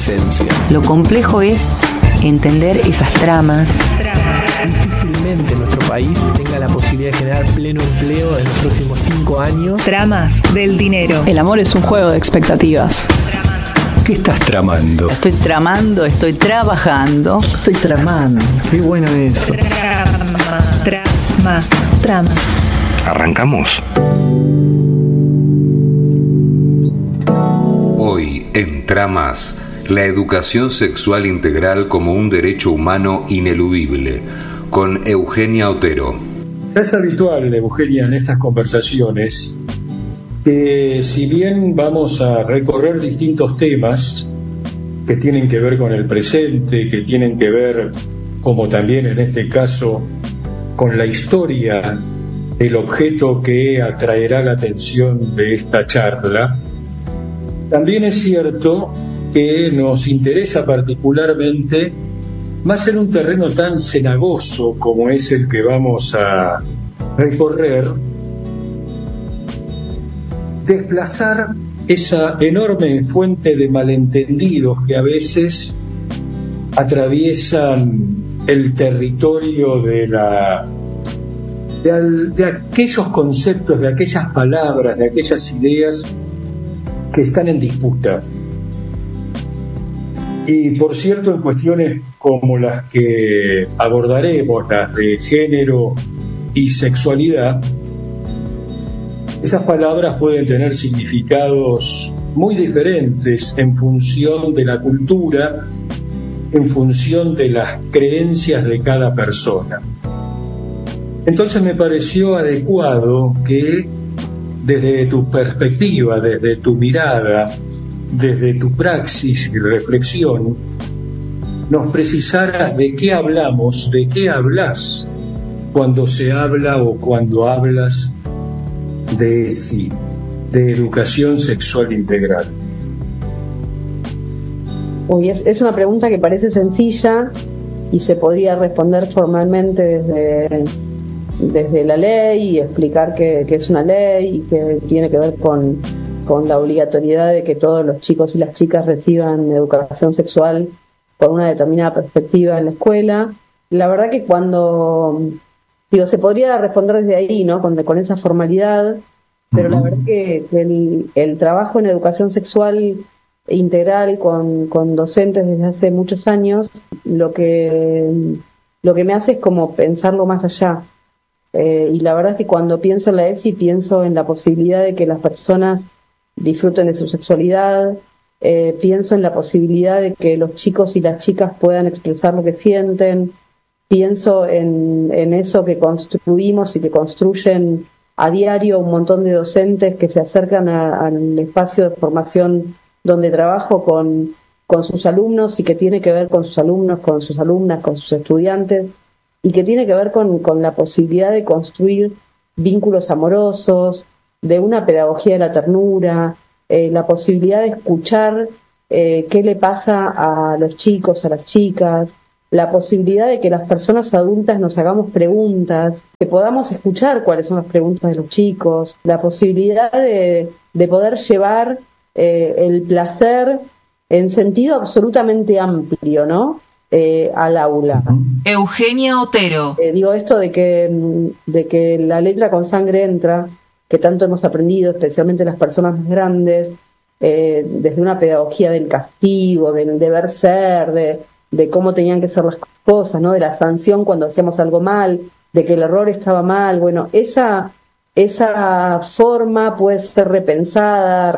esencia. Lo complejo es entender esas tramas. Difícilmente nuestro país tenga la posibilidad de generar pleno empleo en los próximos 5 años. Tramas del dinero. El amor es un juego de expectativas. ¿Qué estás tramando? Estoy tramando, estoy trabajando. Estoy tramando. Qué bueno eso. Tramas. ¿Arrancamos? Hoy, en Tramas, la educación sexual integral como un derecho humano ineludible, con Eugenia Otero. Es habitual, Eugenia, en estas conversaciones, que si bien vamos a recorrer distintos temas que tienen que ver con el presente, que tienen que ver, como también en este caso, con la historia del objeto que atraerá la atención de esta charla, también es cierto que nos interesa particularmente, más en un terreno tan cenagoso como es el que vamos a recorrer, desplazar esa enorme fuente de malentendidos que a veces atraviesan el territorio de aquellos conceptos, de aquellas palabras, de aquellas ideas que están en disputa. Y por cierto, en cuestiones como las que abordaremos, las de género y sexualidad, esas palabras pueden tener significados muy diferentes en función de la cultura, en función de las creencias de cada persona. Entonces me pareció adecuado que desde tu perspectiva, desde tu mirada, desde tu praxis y reflexión, nos precisaras de qué hablamos, de qué hablas cuando se habla o cuando hablas de ESI, de educación sexual integral. Uy, es una pregunta que parece sencilla y se podría responder formalmente desde la ley y explicar que es una ley y que tiene que ver con la obligatoriedad de que todos los chicos y las chicas reciban educación sexual con una determinada perspectiva en la escuela. La verdad que se podría responder desde ahí, ¿no? Con esa formalidad, pero la verdad que el trabajo en educación sexual integral con docentes desde hace muchos años, lo que me hace es como pensarlo más allá. Y la verdad es que cuando pienso en la ESI, pienso en la posibilidad de que las personas disfruten de su sexualidad, pienso en la posibilidad de que los chicos y las chicas puedan expresar lo que sienten, pienso en eso que construimos y que construyen a diario un montón de docentes que se acercan al espacio de formación donde trabajo con sus alumnos y que tiene que ver con sus alumnos, con sus alumnas, con sus estudiantes, y que tiene que ver con la posibilidad de construir vínculos amorosos, de una pedagogía de la ternura, la posibilidad de escuchar qué le pasa a los chicos, a las chicas, la posibilidad de que las personas adultas nos hagamos preguntas, que podamos escuchar cuáles son las preguntas de los chicos, la posibilidad de poder llevar el placer en sentido absolutamente amplio, ¿no? Al aula. Eugenia Otero. Digo esto de que la letra con sangre entra, que tanto hemos aprendido, especialmente las personas más grandes, desde una pedagogía del castigo, del deber ser, de cómo tenían que ser las cosas, ¿no? De la sanción cuando hacíamos algo mal, de que el error estaba mal. Bueno, esa forma puede ser repensada,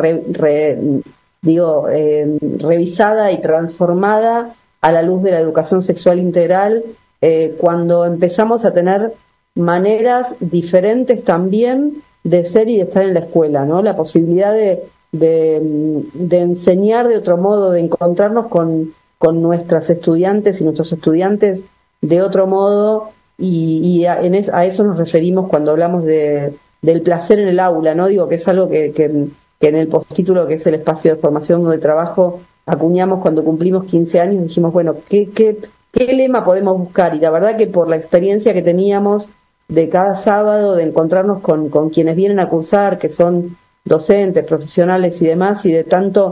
revisada y transformada a la luz de la educación sexual integral, cuando empezamos a tener maneras diferentes también de ser y de estar en la escuela, ¿no? La posibilidad de enseñar de otro modo, de encontrarnos con nuestras estudiantes y nuestros estudiantes de otro modo, y a eso nos referimos cuando hablamos del placer en el aula, ¿no? Digo que es algo que en el postítulo, que es el espacio de formación donde trabajo, acuñamos cuando cumplimos 15 años, dijimos, bueno, ¿qué lema podemos buscar? Y la verdad que por la experiencia que teníamos de cada sábado, de encontrarnos con quienes vienen a cursar, que son docentes, profesionales y demás, y de tanto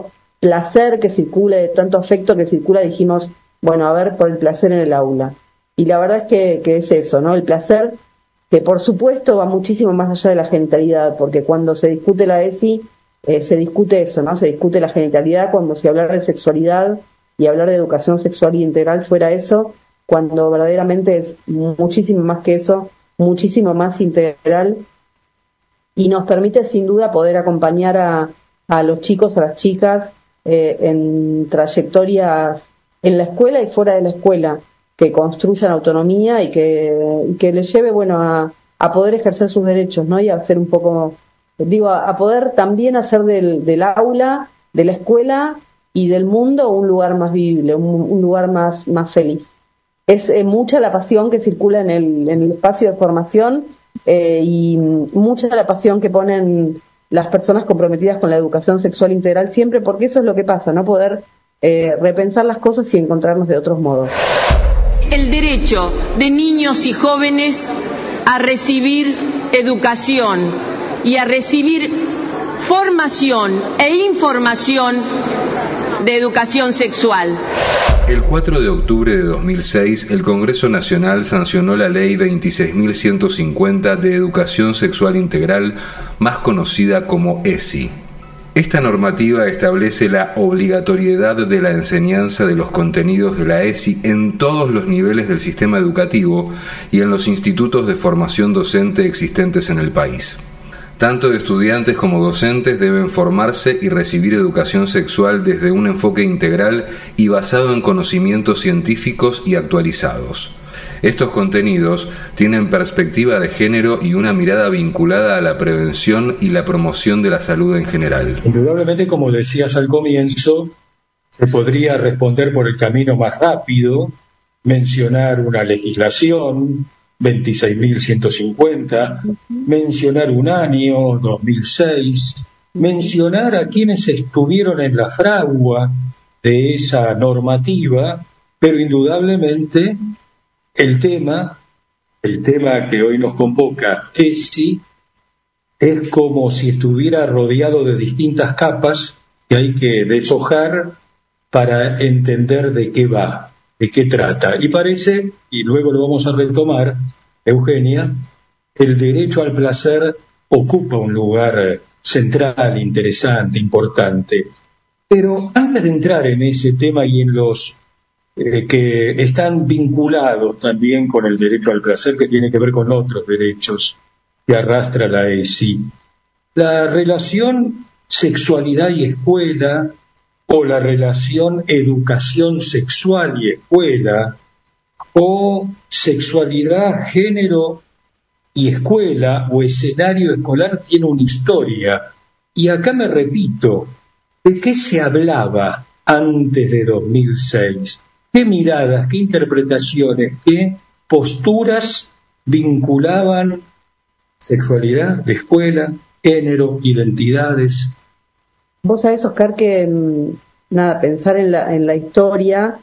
placer que circula, de tanto afecto que circula, dijimos, bueno, a ver, por el placer en el aula. Y la verdad es que es eso, ¿no? El placer, que por supuesto va muchísimo más allá de la genitalidad, porque cuando se discute la ESI, se discute eso, ¿no? Se discute la genitalidad, cuando si hablar de sexualidad y hablar de educación sexual y integral fuera eso, cuando verdaderamente es muchísimo más que eso, muchísimo más integral, y nos permite sin duda poder acompañar a los chicos, a las chicas, en trayectorias en la escuela y fuera de la escuela, que construyan autonomía y que les lleve, bueno, a poder ejercer sus derechos, ¿no? Y a hacer un poco, a poder también hacer del aula, de la escuela y del mundo un lugar más vivible, un lugar más feliz. Es mucha la pasión que circula en el espacio de formación y mucha la pasión que ponen las personas comprometidas con la educación sexual integral siempre, porque eso es lo que pasa, ¿no? Poder repensar las cosas y encontrarnos de otros modos. El derecho de niños y jóvenes a recibir educación y a recibir formación e información de educación sexual. El 4 de octubre de 2006, el Congreso Nacional sancionó la Ley 26.150 de Educación Sexual Integral, más conocida como ESI. Esta normativa establece la obligatoriedad de la enseñanza de los contenidos de la ESI en todos los niveles del sistema educativo y en los institutos de formación docente existentes en el país. Tanto estudiantes como docentes deben formarse y recibir educación sexual desde un enfoque integral y basado en conocimientos científicos y actualizados. Estos contenidos tienen perspectiva de género y una mirada vinculada a la prevención y la promoción de la salud en general. Indudablemente, como decías al comienzo, se podría responder por el camino más rápido, mencionar una legislación, 26.150, mencionar un año, 2006, mencionar a quienes estuvieron en la fragua de esa normativa, pero indudablemente el tema que hoy nos convoca, ESI, es como si estuviera rodeado de distintas capas que hay que deshojar para entender de qué va, de qué trata. Y parece, y luego lo vamos a retomar, Eugenia, el derecho al placer ocupa un lugar central, interesante, importante. Pero antes de entrar en ese tema y en los que están vinculados también con el derecho al placer, que tiene que ver con otros derechos que arrastra la ESI, la relación sexualidad y escuela, o la relación educación sexual y escuela, o sexualidad, género y escuela, o escenario escolar, tiene una historia. Y acá me repito, ¿de qué se hablaba antes de 2006? ¿Qué miradas, qué interpretaciones, qué posturas vinculaban sexualidad, escuela, género, identidades? Vos sabés, Oscar, que pensar en la historia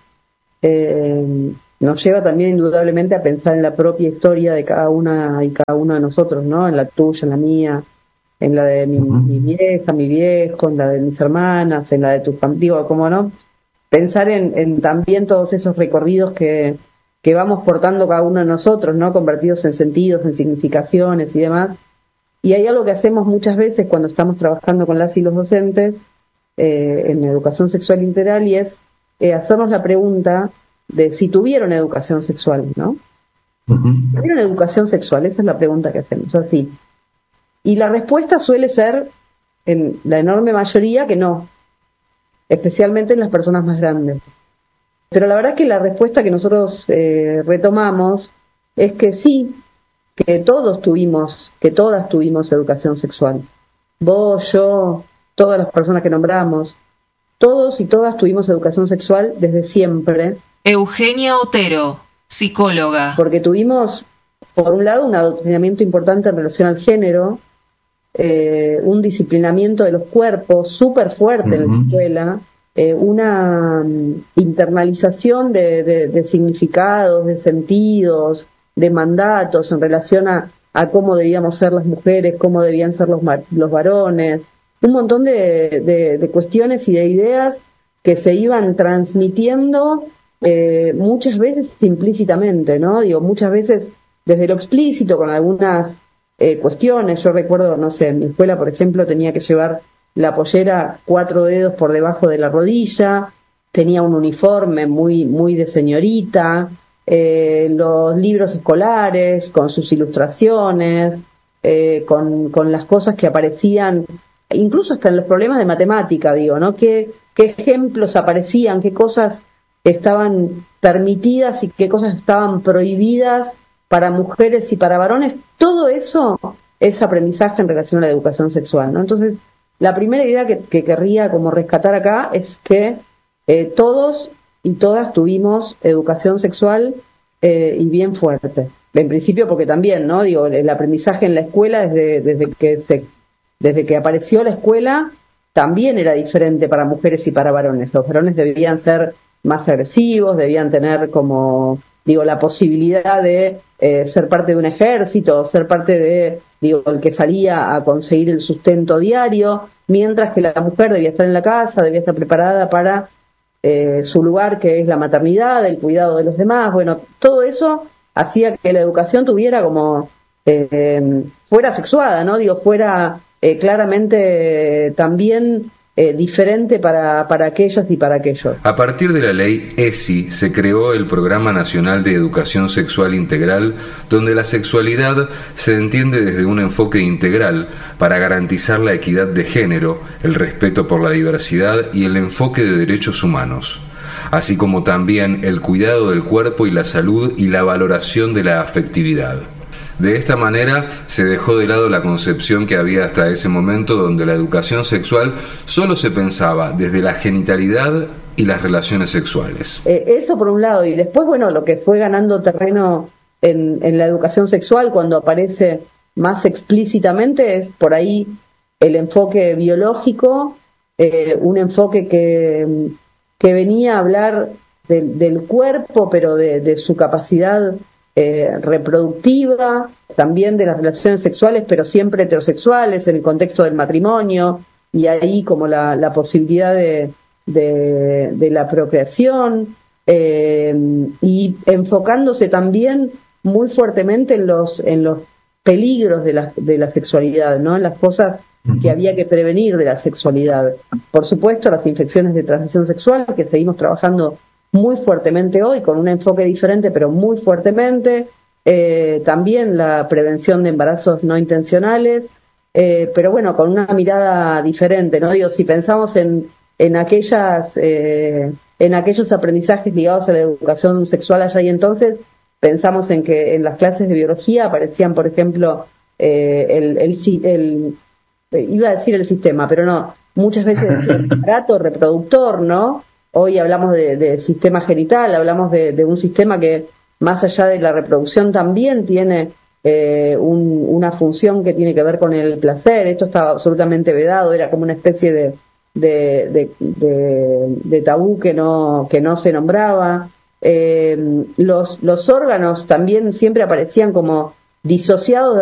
nos lleva también indudablemente a pensar en la propia historia de cada una y cada uno de nosotros, ¿no? En la tuya, en la mía, en la de mi vieja, mi viejo, en la de mis hermanas, en la de tu familia, ¿cómo no? Pensar en también todos esos recorridos que vamos portando cada uno de nosotros, ¿no? Convertidos en sentidos, en significaciones y demás. Y hay algo que hacemos muchas veces cuando estamos trabajando con las y los docentes en educación sexual integral, y es hacernos la pregunta de si tuvieron educación sexual, ¿no? ¿Tuvieron educación sexual? Esa es la pregunta que hacemos, así. Y la respuesta suele ser, en la enorme mayoría, que no, especialmente en las personas más grandes. Pero la verdad es que la respuesta que nosotros retomamos es que sí, que todos tuvimos, que todas tuvimos educación sexual. Vos, yo, todas las personas que nombramos, todos y todas tuvimos educación sexual desde siempre. Eugenia Otero, psicóloga. Porque tuvimos, por un lado, un adoctrinamiento importante en relación al género, un disciplinamiento de los cuerpos súper fuerte en la escuela, una internalización de significados, de sentidos, de mandatos en relación a cómo debíamos ser las mujeres, cómo debían ser los varones, un montón de cuestiones y de ideas que se iban transmitiendo muchas veces implícitamente, ¿no? Digo, muchas veces desde lo explícito con algunas cuestiones. Yo recuerdo, no sé, en mi escuela, por ejemplo, tenía que llevar la pollera 4 dedos por debajo de la rodilla, tenía un uniforme muy de señorita, los libros escolares con sus ilustraciones, con las cosas que aparecían, incluso hasta en los problemas de matemática, digo, ¿no? ¿Qué ejemplos aparecían, qué cosas estaban permitidas y qué cosas estaban prohibidas para mujeres y para varones? Todo eso es aprendizaje en relación a la educación sexual, ¿no? Entonces, la primera idea que querría como rescatar acá es que todos y todas tuvimos educación sexual y bien fuerte. En principio porque también, ¿no? Digo, el aprendizaje en la escuela desde que apareció la escuela también era diferente para mujeres y para varones. Los varones debían ser más agresivos, debían tener como, digo, la posibilidad de ser parte de un ejército, ser parte de, digo, el que salía a conseguir el sustento diario, mientras que la mujer debía estar en la casa, debía estar preparada para su lugar, que es la maternidad, el cuidado de los demás. Bueno, todo eso hacía que la educación tuviera como fuera sexuada, ¿no? Digo, fuera claramente también diferente para aquellas y para aquellos. A partir de la ley ESI se creó el Programa Nacional de Educación Sexual Integral, donde la sexualidad se entiende desde un enfoque integral para garantizar la equidad de género, el respeto por la diversidad y el enfoque de derechos humanos, así como también el cuidado del cuerpo y la salud y la valoración de la afectividad. De esta manera se dejó de lado la concepción que había hasta ese momento, donde la educación sexual solo se pensaba desde la genitalidad y las relaciones sexuales. Eso por un lado, y después, bueno, lo que fue ganando terreno en la educación sexual cuando aparece más explícitamente es por ahí el enfoque biológico, un enfoque que venía a hablar del cuerpo, pero de su capacidad reproductiva, también de las relaciones sexuales, pero siempre heterosexuales, en el contexto del matrimonio, y ahí como la posibilidad de la procreación, y enfocándose también muy fuertemente en los peligros de la sexualidad, ¿no? En las cosas que había que prevenir de la sexualidad. Por supuesto, las infecciones de transmisión sexual, que seguimos trabajando muy fuertemente hoy, con un enfoque diferente, pero muy fuertemente. También la prevención de embarazos no intencionales, pero bueno, con una mirada diferente, ¿no? Digo, si pensamos en aquellos aprendizajes ligados a la educación sexual allá y entonces, pensamos en que en las clases de biología aparecían, por ejemplo, iba a decir el sistema, pero no, muchas veces el aparato reproductor, ¿no? Hoy hablamos de sistema genital, hablamos de un sistema que, más allá de la reproducción, también tiene una función que tiene que ver con el placer. Esto estaba absolutamente vedado, era como una especie de tabú que no se nombraba. Los órganos también siempre aparecían como disociados